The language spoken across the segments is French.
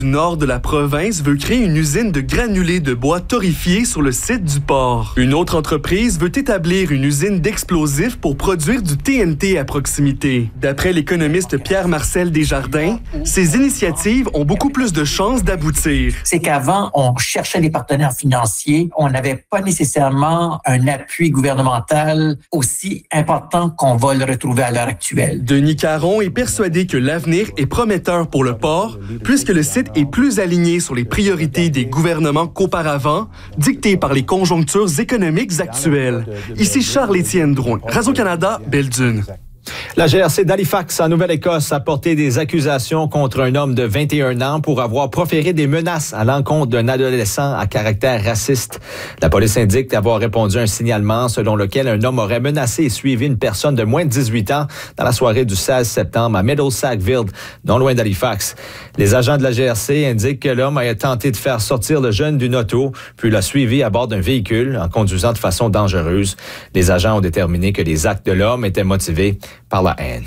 Du nord de la province veut créer une usine de granulés de bois torréfiés sur le site du port. Une autre entreprise veut établir une usine d'explosifs pour produire du TNT à proximité. D'après l'économiste Pierre-Marcel Desjardins, ces initiatives ont beaucoup plus de chances d'aboutir. C'est qu'avant, on cherchait des partenaires financiers. On n'avait pas nécessairement un appui gouvernemental aussi important qu'on va le retrouver à l'heure actuelle. Denis Caron est persuadé que l'avenir est prometteur pour le port, puisque le site est plus aligné sur les priorités des gouvernements qu'auparavant, dictées par les conjonctures économiques actuelles. Ici Charles-Étienne Drouin, Radio-Canada, Belle-Dune. La GRC d'Halifax, en Nouvelle-Écosse, a porté des accusations contre un homme de 21 ans pour avoir proféré des menaces à l'encontre d'un adolescent à caractère raciste. La police indique avoir répondu à un signalement selon lequel un homme aurait menacé et suivi une personne de moins de 18 ans dans la soirée du 16 septembre à Middle Sackville, non loin d'Halifax. Les agents de la GRC indiquent que l'homme a tenté de faire sortir le jeune d'une auto, puis l'a suivi à bord d'un véhicule en conduisant de façon dangereuse. Les agents ont déterminé que les actes de l'homme étaient motivés par la haine.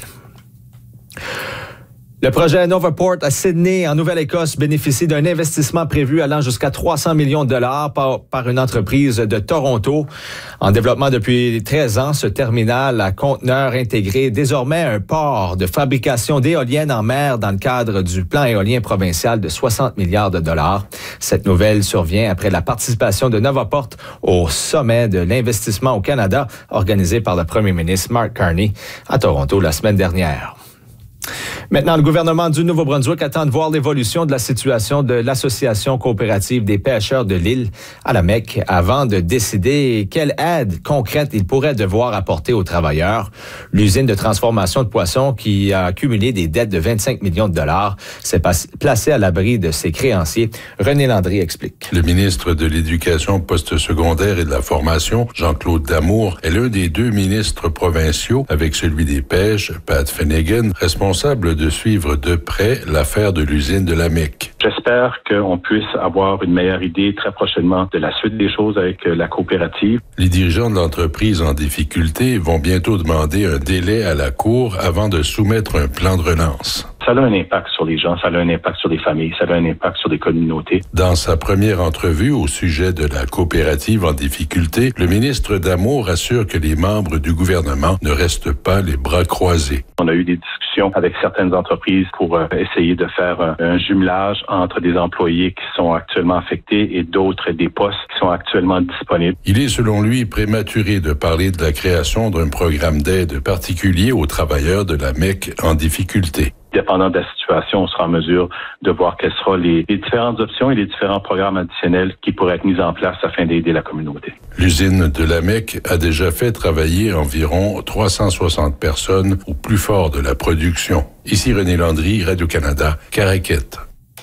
Le projet Novaport à Sydney, en Nouvelle-Écosse, bénéficie d'un investissement prévu allant jusqu'à 300 millions de dollars par une entreprise de Toronto. En développement depuis 13 ans, ce terminal à conteneurs intégré désormais un port de fabrication d'éoliennes en mer dans le cadre du plan éolien provincial de 60 milliards de dollars. Cette nouvelle survient après la participation de Novaport au sommet de l'investissement au Canada organisé par le premier ministre Mark Carney à Toronto la semaine dernière. Maintenant, le gouvernement du Nouveau-Brunswick attend de voir l'évolution de la situation de l'Association coopérative des pêcheurs de l'île à la Mecque avant de décider quelle aide concrète il pourrait devoir apporter aux travailleurs. L'usine de transformation de poissons, qui a accumulé des dettes de 25 millions de dollars, s'est placée à l'abri de ses créanciers. René Landry explique. Le ministre de l'Éducation postsecondaire et de la Formation, Jean-Claude Damour, est l'un des deux ministres provinciaux, avec celui des Pêches, Pat Finnegan, responsable de suivre de près l'affaire de l'usine de la Mecque. J'espère qu'on puisse avoir une meilleure idée très prochainement de la suite des choses avec la coopérative. Les dirigeants de l'entreprise en difficulté vont bientôt demander un délai à la Cour avant de soumettre un plan de relance. Ça a un impact sur les gens, ça a un impact sur les familles, ça a un impact sur les communautés. Dans sa première entrevue au sujet de la coopérative en difficulté, le ministre Damour assure que les membres du gouvernement ne restent pas les bras croisés. On a eu des discussions avec certaines entreprises pour essayer de faire un jumelage entre des employés qui sont actuellement affectés et d'autres des postes qui sont actuellement disponibles. Il est selon lui prématuré de parler de la création d'un programme d'aide particulier aux travailleurs de la Mecque en difficulté. Dépendant de la situation, on sera en mesure de voir quelles seront les différentes options et les différents programmes additionnels qui pourraient être mis en place afin d'aider la communauté. L'usine de la Mecque a déjà fait travailler environ 360 personnes au plus fort de la production. Ici René Landry, Radio-Canada, Caraquette.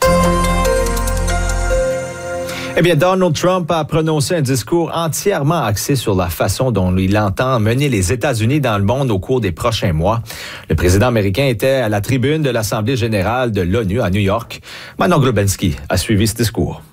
Eh bien, Donald Trump a prononcé un discours entièrement axé sur la façon dont il entend mener les États-Unis dans le monde au cours des prochains mois. Le président américain était à la tribune de l'Assemblée générale de l'ONU à New York. Manon Globensky a suivi ce discours.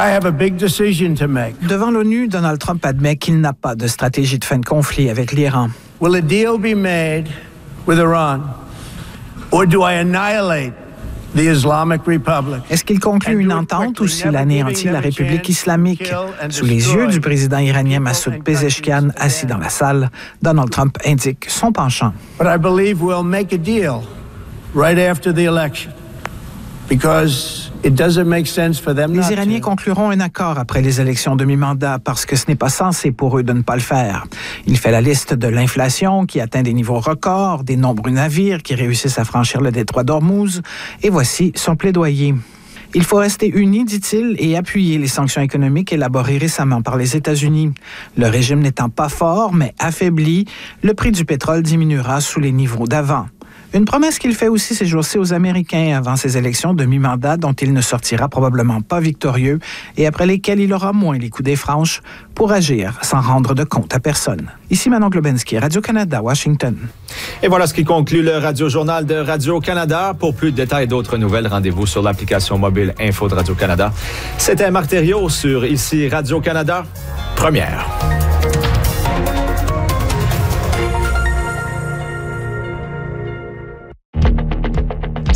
Devant l'ONU, Donald Trump admet qu'il n'a pas de stratégie de fin de conflit avec l'Iran. Will a deal be made with Iran, or do I annihilate the Islamic Republic? Est-ce qu'il conclut une entente ou s'il anéantit la République islamique? Sous les yeux du président iranien Massoud Pezeshkian, assis dans la salle, Donald Trump indique son penchant. But I believe we'll make a deal right after the election, because it doesn't make sense for them not to. Les Iraniens concluront un accord après les élections de mi-mandat parce que ce n'est pas censé pour eux de ne pas le faire. Il fait la liste de l'inflation qui atteint des niveaux records, des nombreux navires qui réussissent à franchir le détroit d'Ormuz, et voici son plaidoyer. Il faut rester unis, dit-il, et appuyer les sanctions économiques élaborées récemment par les États-Unis. Le régime n'étant pas fort, mais affaibli, le prix du pétrole diminuera sous les niveaux d'avant. Une promesse qu'il fait aussi ces jours-ci aux Américains avant ces élections de mi-mandat dont il ne sortira probablement pas victorieux et après lesquelles il aura moins les coups des franches pour agir sans rendre de compte à personne. Ici Manon Globensky, Radio-Canada, Washington. Et voilà ce qui conclut le Radio-Journal de Radio-Canada. Pour plus de détails et d'autres nouvelles, rendez-vous sur l'application mobile Info de Radio-Canada. C'était Marc Thériault sur Ici Radio-Canada, première.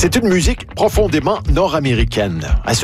C'est une musique profondément nord-américaine.